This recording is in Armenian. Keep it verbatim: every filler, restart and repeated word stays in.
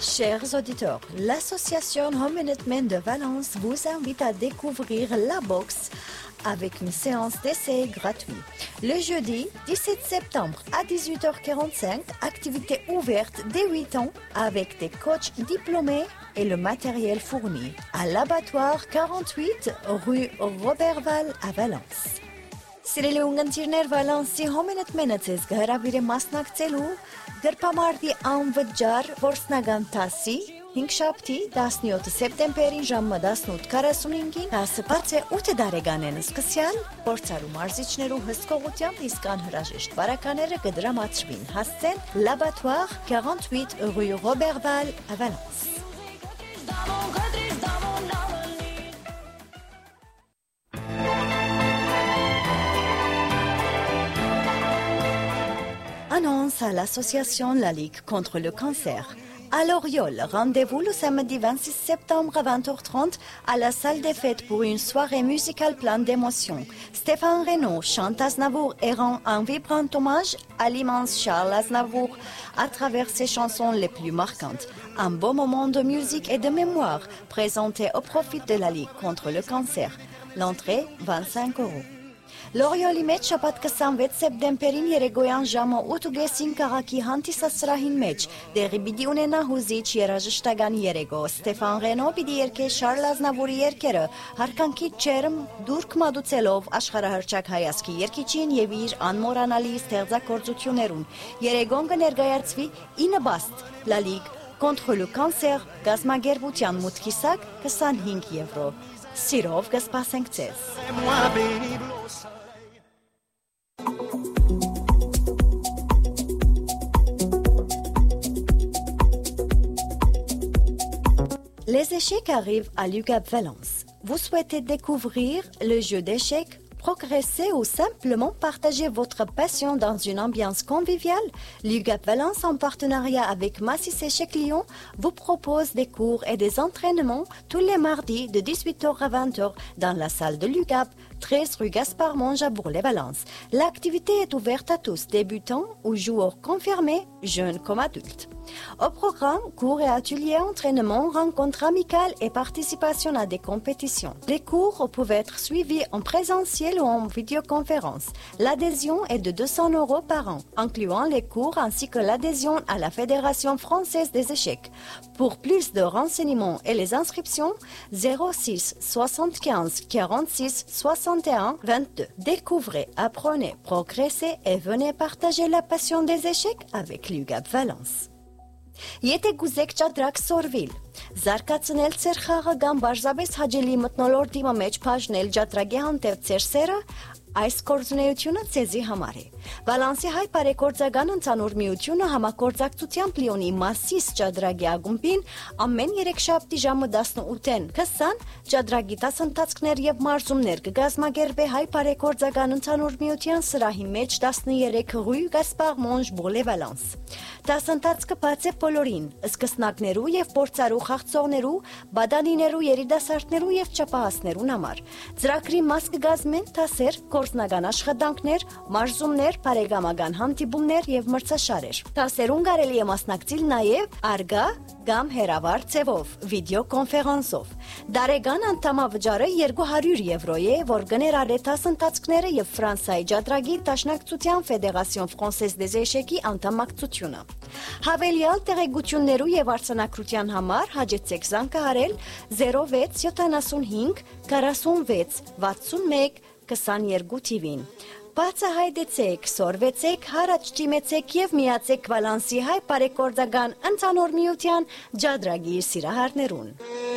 Chers auditeurs, l'association Homenetmen de Valence vous invite à découvrir la boxe avec une séance d'essai gratuite. Le jeudi dix-sept septembre à dix-huit heures quarante-cinq, activité ouverte dès huit ans avec des coachs diplômés et le matériel fourni à l'abattoir quarante-huit rue Roberval à Valence. Սիրելի ունգընտիրներ Վալանսի Homenetmen-ը ձեզ կհրավիրի մասնակցելու գրպամարտի անվճար որսնական դասի հինգշաբթի տասնյոթ սեպտեմբերին ժամը տասնութ քառասունհինգին դասը բաց է ութ տարեկանեն սկսյալ փորձարու մարզիչներու հսկողությամբ իսկ անհրաժեշտ բարակաները կդրամացվին հասցեն l'abattoir quarante-huit rue Roberval à Valence. Annonce à l'association La Ligue contre le cancer. À Loriol, rendez-vous le samedi vingt-six septembre à vingt heures trente à la salle des fêtes pour une soirée musicale pleine d'émotions. Stéphane Renaud chante Aznavour et rend un vibrant hommage à l'immense Charles Aznavour à travers ses chansons les plus marquantes. Un beau moment de musique et de mémoire présenté au profit de la Ligue contre le cancer. L'entrée, vingt-cinq euros. Լորիոլի մեջ շաբաթ քսանվեց սեպտեմբերին երեկոյան ժամը ութ քաղաքի հանդիսասրահին մեջ դեղի պիտի ունենա հուզիչ երաժշտական երեկո Ստեփան Ռենո պիտի երգե Շարլ Ազնավուրի երգերը հարկանքի ջերմ դուրք մատուցելով աշխարհահռչակ հայացքի երգիչին եւ իր անմոռանալի ստեղծագործություններուն երեկոն կներկայացվի ինը-բաստ La Ligue contre le cancer գազագերբության մուտքիսակ քսանհինգ եվրո Սիրով կսպասենք ձեզ Les échecs arrivent à l'U G A P Valence. Vous souhaitez découvrir le jeu d'échecs, progresser ou simplement partager votre passion dans une ambiance conviviale? L'U G A P Valence, en partenariat avec Massis Échecs Lyon, vous propose des cours et des entraînements tous les mardis de dix-huit heures à vingt heures dans la salle de l'U G A P, treize rue Gaspard Monge à Bourg-les-Valence. L'activité est ouverte à tous, débutants ou joueurs confirmés, jeunes comme adultes. Au programme, cours et ateliers, entraînements, rencontres amicales et participation à des compétitions. Les cours peuvent être suivis en présentiel ou en vidéoconférence. L'adhésion est de deux cents euros par an, incluant les cours ainsi que l'adhésion à la Fédération française des échecs. Pour plus de renseignements et les inscriptions, zéro six soixante-quinze quarante-six soixante et un vingt-deux. Découvrez, apprenez, progressez et venez partager la passion des échecs avec l'U G A P Valence. Եթե գուզեք ճադրակ սորվիլ, զարգացնել ծեր խաղը կամ բարձրապես հաջելի մթնոլորտի մեջ բաժնել ճադրագի հանդեպ ծեր սերը, այս գործունեությունը ցեզի համար է։ Վալանսի հայ բարեգործական ընդհանուր միությունը համագործակցությամբ Լիոնի Մասիս ճադրագի ակումբին ամեն երեքշաբթի ժամը տասնութին քսան ճադրագի դասընթացներ եւ մարզումներ կգազմագերբե հայ բարեգործական ընդհանուր միության սրահի մեջ տասներեք rue Gaspard Monge Bourg-les-Valence։ Դասընթացը բաց է բոլորին, սկսնակներու եւ փորձարու խաղցողներու, բադանիներու, երիտասարդներու եւ չափահասներուն համար։ Ծրագրի մաս կգազմեն դասեր, գործնական աշխատանքներ, մարզումներ, բարեկամական հանդիպումներ եւ մրցաշարեր։ Դասերուն կարելի է մասնակցել նաեւ արգա կամ հեռավար ձևով, վիդեոկոնֆերանսով։ Դարեգան անդամավճարը երկու հարյուր եվրո է, որ կներառե դասընթացները եւ Ֆրանսիայի ճադրագի Դաշնակցության Ֆեդերացիոն Ֆրանսեզ դեզ էշեկի անդամակցությունը։ Հավելյալ տեղեկություններու եւ արձանագրության համար հաջեցեք զանգահարել zero վեց յոթանասունհինգ քառասունվեց վաթսունմեկ քսաներկու թիվին։ Բացահայտեցեք, սորվեցեք, հարաճ ճիմեցեք եւ միացեք Վալանսի հայ բարեգործական ընդհանուր միության ճադրագի սիրահարներուն։